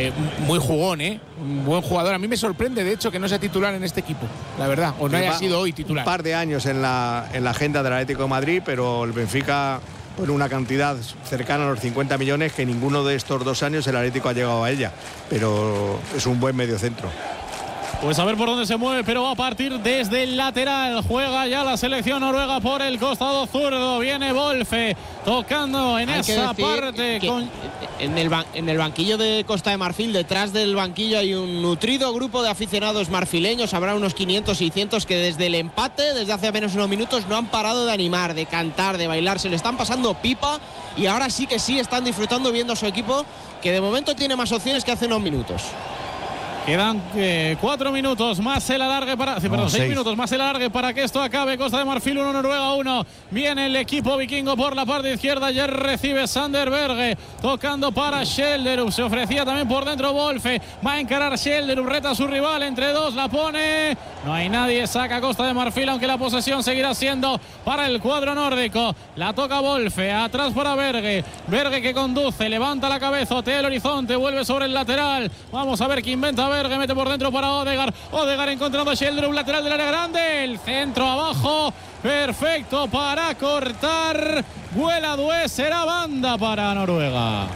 muy jugón, un buen jugador. A mí me sorprende, de hecho, que no sea titular en este equipo, la verdad, o no haya sido hoy titular. Un par de años en la agenda del Atlético de Madrid, pero el Benfica por una cantidad cercana a los 50 millones que ninguno de estos 2 años el Atlético ha llegado a ella, pero es un buen mediocentro. Pues a ver por dónde se mueve, pero va a partir desde el lateral. Juega ya la selección noruega por el costado zurdo. Viene Wolfe tocando en esa parte. En el banquillo de Costa de Marfil, detrás del banquillo, hay un nutrido grupo de aficionados marfileños. Habrá unos 500, 600 que desde el empate, desde hace apenas unos minutos, no han parado de animar, de cantar, de bailar. Se le están pasando pipa y ahora sí que sí están disfrutando viendo a su equipo, que de momento tiene más opciones que hace unos minutos. Quedan 4 minutos más el alargue para... 6 minutos más el alargue para que esto acabe. Costa de Marfil 1, Noruega 1. Viene el equipo vikingo por la parte izquierda. Ya recibe Sander Berge. Tocando para Schelderup. Se ofrecía también por dentro Wolfe. Va a encarar Schelderup. Reta a su rival. Entre dos la pone. No hay nadie. Saca Costa de Marfil, aunque la posesión seguirá siendo para el cuadro nórdico. La toca Wolfe. Atrás para Berge. Berge que conduce. Levanta la cabeza. Otea el horizonte. Vuelve sobre el lateral. Vamos a ver qué inventa Berge, mete por dentro para Odegaard. Odegaard encontrando a Schelderup, lateral del área grande. El centro abajo, perfecto para cortar. Vuela Due, será banda para Noruega.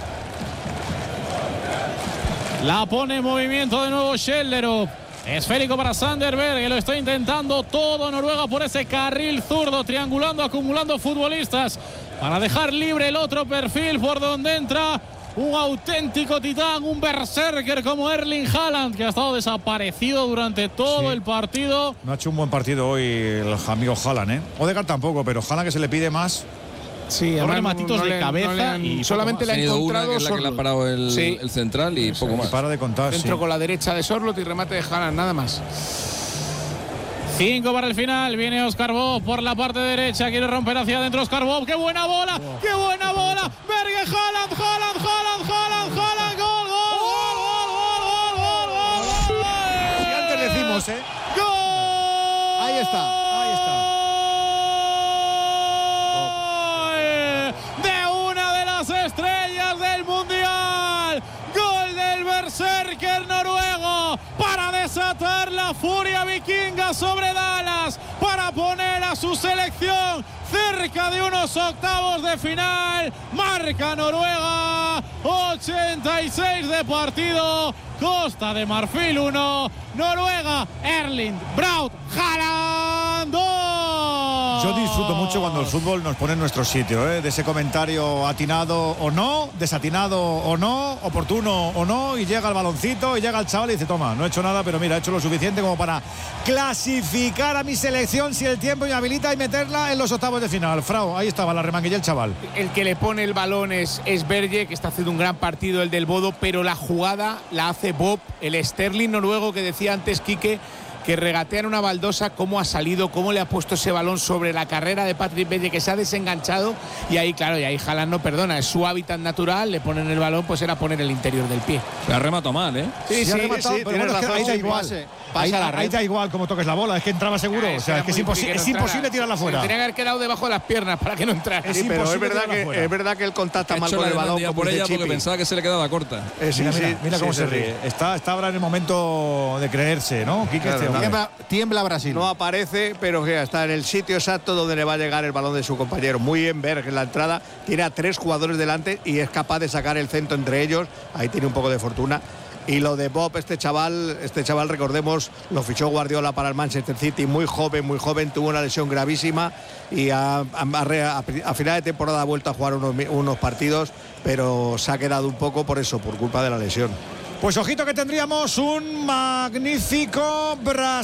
La pone en movimiento de nuevo Schelderup. Esférico para Sander Berge, lo está intentando todo Noruega por ese carril zurdo, triangulando, acumulando futbolistas para dejar libre el otro perfil por donde entra un auténtico titán, un berserker como Erling Haaland, que ha estado desaparecido durante todo el partido. No ha hecho un buen partido hoy el amigo Haaland, Odegaard tampoco, pero Haaland que se le pide más. Sí, además rematitos de cabeza y solamente le ha encontrado una, que es la que le ha parado el central y poco más. Para de contar. Centro con la derecha de Sorloth y remate de Haaland, nada más. 5 para el final, viene Oscar Bob por la parte derecha, quiere romper hacia adentro Oscar Bob, ¡qué buena bola! ¡Qué buena bola! Berge, Haaland, gol, Y antes decimos, ¡gol! Ahí está. De una de las estrellas del Mundial, gol del berserker noruego para desatar la furia vikinga sobre Dallas, para poner a su selección cerca de unos octavos de final. Marca Noruega, 86 de partido, Costa de Marfil 1, Noruega, Erling Braut Haaland 2. Yo disfruto mucho cuando el fútbol nos pone en nuestro sitio, de ese comentario atinado o no, desatinado o no, oportuno o no, y llega el baloncito y llega el chaval y dice, toma, no he hecho nada, pero mira, he hecho lo suficiente como para clasificar a mi selección si el tiempo me habilita y meterla en los octavos de final. Frau, ahí estaba, la remanguilla el chaval. El que le pone el balón es Berge, que está haciendo un gran partido el del Bodo, pero la jugada la hace Bob, el Sterling noruego que decía antes Quique, que regatea en una baldosa, cómo ha salido, cómo le ha puesto ese balón sobre la carrera de Patrick Berge, que se ha desenganchado, y ahí claro, y ahí Haaland no perdona, es su hábitat natural, le ponen el balón, pues era poner el interior del pie. Se ha rematado mal, Sí, ha rematado, pero bueno, es que ahí da igual. Ahí da igual como toques la bola, es que entraba seguro, o sea, es que es imposible tirarla fuera. Tenía que haber quedado debajo de las piernas para que no entrara. Sí, pero es verdad que él contacta mal con el balón por ella porque pensaba que se le quedaba corta. Mira cómo se ríe. Está ahora en el momento de creerse, ¿no? Quique, tiembla Brasil. No aparece, pero está en el sitio exacto donde le va a llegar el balón de su compañero. Muy bien Berge en la entrada, tiene a 3 jugadores delante y es capaz de sacar el centro entre ellos. Ahí tiene un poco de fortuna. Y lo de Bob, este chaval, recordemos, lo fichó Guardiola para el Manchester City, muy joven, tuvo una lesión gravísima y a final de temporada ha vuelto a jugar unos partidos, pero se ha quedado un poco por culpa de la lesión. Pues ojito que tendríamos un magnífico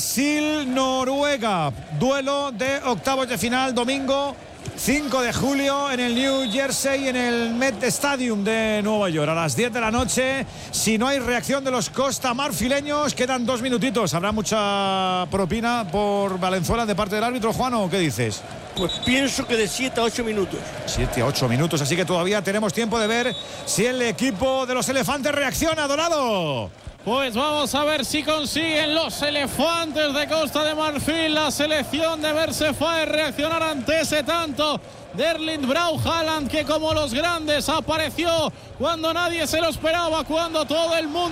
Brasil-Noruega, duelo de octavos de final, domingo 5 de julio en el New Jersey, en el Met Stadium de Nueva York, a las 10 de la noche. Si no hay reacción de los costamarfileños, quedan 2 minutitos. ¿Habrá mucha propina por Valenzuela de parte del árbitro, Juan, o qué dices? Pues pienso que de 7 a 8 minutos. 7 a 8 minutos, así que todavía tenemos tiempo de ver si el equipo de los elefantes reacciona, Dorado. Pues vamos a ver si consiguen los elefantes de Costa de Marfil, la selección de Mersefae, reaccionar ante ese tanto de Erling Braut Haaland, que como los grandes apareció cuando nadie se lo esperaba, cuando todo el mundo